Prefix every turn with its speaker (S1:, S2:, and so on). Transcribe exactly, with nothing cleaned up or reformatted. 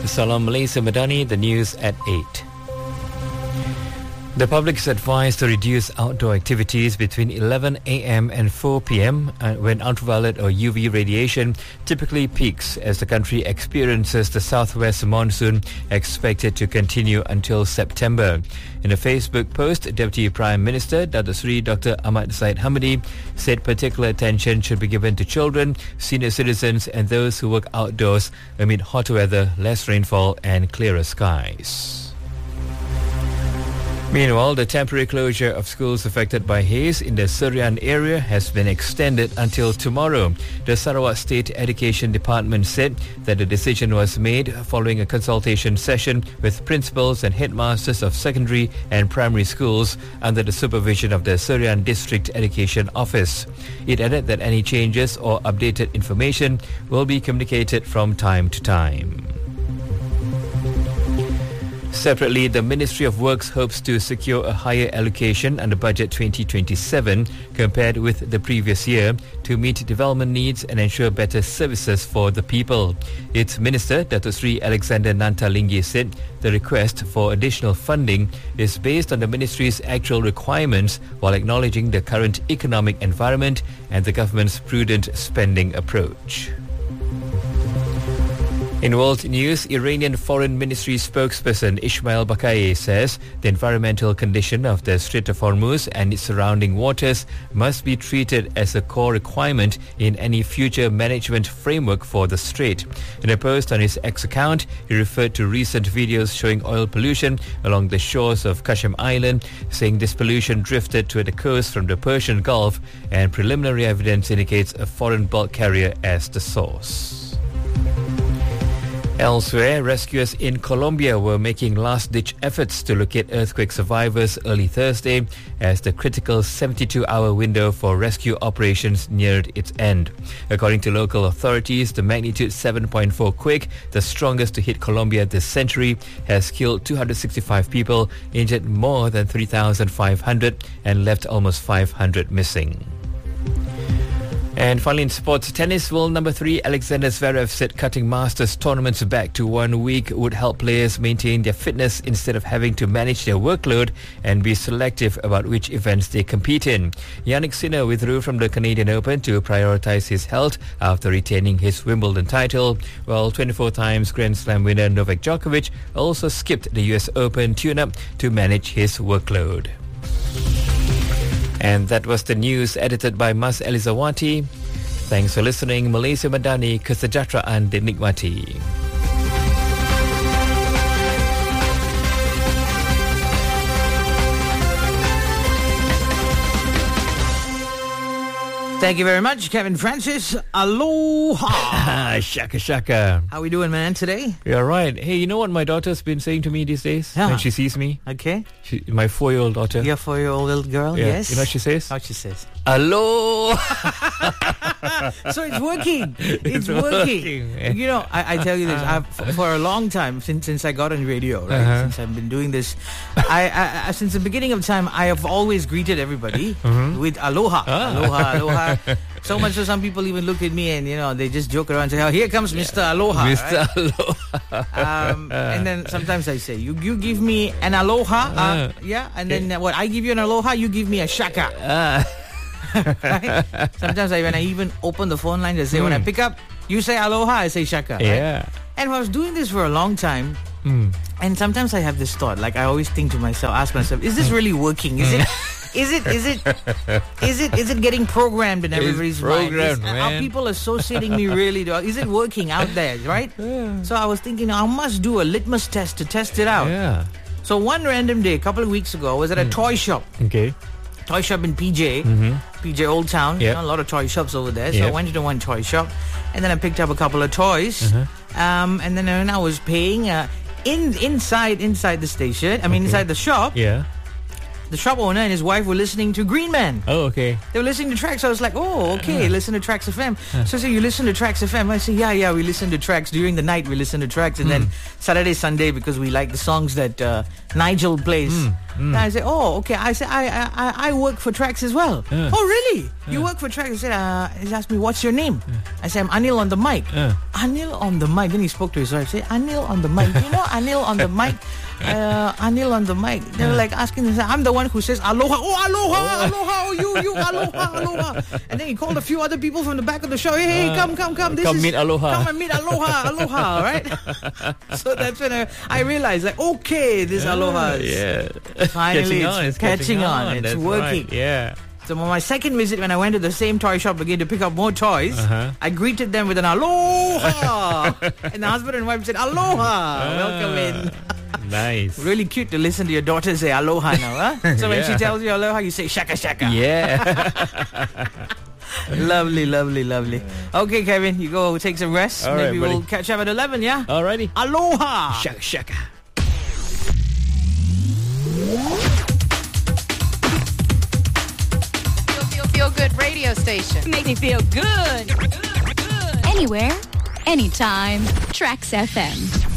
S1: Salam Malaysia Madani, the news at eight. The public is advised to reduce outdoor activities between eleven a.m. and four p.m. when ultraviolet or U V radiation typically peaks as the country experiences the southwest monsoon expected to continue until September. In a Facebook post, Deputy Prime Minister Datuk Seri Doctor Ahmad Zahid Hamidi said particular attention should be given to children, senior citizens and those who work outdoors amid hotter weather, less rainfall and clearer skies. Meanwhile, the temporary closure of schools affected by haze in the Serian area has been extended until tomorrow. The Sarawak State Education Department said that the decision was made following a consultation session with principals and headmasters of secondary and primary schools under the supervision of the Serian District Education Office. It added that any changes or updated information will be communicated from time to time. Separately, the Ministry of Works hopes to secure a higher allocation under Budget twenty twenty-seven compared with the previous year to meet development needs and ensure better services for the people. Its Minister, Datuk Seri Alexander Nantalinggi, said the request for additional funding is based on the Ministry's actual requirements while acknowledging the current economic environment and the government's prudent spending approach. In world news, Iranian Foreign Ministry spokesperson Ismail Baqai says the environmental condition of the Strait of Hormuz and its surrounding waters must be treated as a core requirement in any future management framework for the strait. In a post on his X account, he referred to recent videos showing oil pollution along the shores of Qasem Island, saying this pollution drifted to the coast from the Persian Gulf, and preliminary evidence indicates a foreign bulk carrier as the source. Elsewhere, rescuers in Colombia were making last-ditch efforts to locate earthquake survivors early Thursday as the critical seventy-two hour window for rescue operations neared its end. According to local authorities, the magnitude seven point four quake, the strongest to hit Colombia this century, has killed two hundred sixty-five people, injured more than three thousand five hundred and left almost five hundred missing. And finally in sports, tennis world number three Alexander Zverev said cutting Masters tournaments back to one week would help players maintain their fitness instead of having to manage their workload and be selective about which events they compete in. Jannik Sinner withdrew from the Canadian Open to prioritise his health after retaining his Wimbledon title, while twenty-four times Grand Slam winner Novak Djokovic also skipped the U S Open tune-up to manage his workload. And that was the news edited by Mas Elizawati. Thanks for listening. Malaysia Madani, kesejahteraan dinikmati.
S2: Thank you very much, Kevin Francis. Aloha.
S1: Shaka shaka.
S2: How we doing, man, today?
S1: You're right. Hey, you know what my daughter's been saying to me these days
S2: Yeah.
S1: when she sees me?
S2: Okay.
S1: She, my four-year-old daughter.
S2: Your four-year-old little girl,
S1: Yeah.
S2: yes.
S1: You know what she says?
S2: How she says?
S1: Hello.
S2: So it's working.
S1: It's
S2: It's, working.
S1: working.
S2: You know, I, I tell you this. I've, for, for a long time, since since I got on radio, right?
S1: Uh-huh.
S2: Since I've been doing this, I, I, I since the beginning of time, I have always greeted everybody
S1: Mhm.
S2: with aloha,
S1: Ah.
S2: aloha, aloha. So much so some people even look at me and, you know, they just joke around and say, oh, here comes Mister Aloha.
S1: Mister
S2: Right?
S1: Aloha.
S2: Um, and then sometimes I say, you you give me an aloha, uh,
S1: Ah.
S2: yeah, and then uh, what, I give you an aloha, you give me a shaka.
S1: Ah.
S2: Right? Sometimes I, when I even open the phone line, I say, when I pick up, you say aloha, I say shaka. Right?
S1: Yeah.
S2: And I was doing this for a long time,
S1: Mm.
S2: and sometimes I have this thought, like I always think to myself, ask myself, is this really working? Is it, is it, is it, is it, is it getting programmed in everybody's mind? Is,
S1: programmed,
S2: are
S1: man.
S2: people associating me really? To, is it working out there, right?
S1: Yeah.
S2: So I was thinking, I must do a litmus test to test it out.
S1: Yeah.
S2: So one random day, a couple of weeks ago, I was at a toy shop.
S1: Okay.
S2: Toy shop in P J,
S1: Mm-hmm.
S2: P J Old Town.
S1: Yep.
S2: You know, a lot of toy shops over there. So
S1: Yep.
S2: I went to one toy shop, and then I picked up a couple of toys.
S1: Uh-huh.
S2: Um, and then when I was paying, uh, in inside inside the station, I mean
S1: Okay.
S2: inside the shop,
S1: Yeah.
S2: the shop owner and his wife were listening to Green Man.
S1: Oh, okay.
S2: They were listening to tracks. So I was like, oh, okay, listen to Tracks F M. So I said, you listen to Tracks F M? I said, yeah, yeah, we listen to tracks. During the night, we listen to tracks. And then Saturday, Sunday, because we like the songs that uh, Nigel plays. And I said, oh, okay. I said, I I, I work for Trax as well.
S1: Uh.
S2: Oh, really? You work for Trax? He said, uh, he asked me, what's your name? I said, I'm Anil on the mic.
S1: Uh.
S2: Anil on the mic. Then he spoke to his wife. He said, Anil on the mic. You know Anil on the mic? Uh, Anil on the mic. They were like asking him, I'm the one who says aloha. Oh, aloha, aloha. Oh, you, you, aloha, aloha. And then he called a few other people from the back of the show. Hey, hey, come, come, come. This
S1: come
S2: is,
S1: meet aloha.
S2: Come and meet aloha, aloha, right? So that's when I, I realized, like, okay, this aloha is
S1: Yeah.
S2: finally
S1: catching on.
S2: it's
S1: It's
S2: catching on. It's
S1: That's
S2: working.
S1: right. Yeah.
S2: So on my second visit, when I went to the same toy shop again to pick up more toys,
S1: Uh-huh.
S2: I greeted them with an aloha. And the husband and wife said, aloha, welcome in.
S1: Nice.
S2: Really cute to listen to your daughter say aloha now, huh? So when she
S1: Yeah.
S2: tells you aloha, you say shaka shaka.
S1: Yeah.
S2: Lovely, lovely, lovely. Okay, Kevin, you go take some rest.
S1: All right,
S2: Maybe
S1: buddy.
S2: we'll catch up at eleven, yeah?
S1: Alrighty.
S2: Aloha!
S1: Shaka shaka.
S3: Feel, feel, feel good radio station.
S4: Make me feel good. Anywhere, anytime. Trax F M.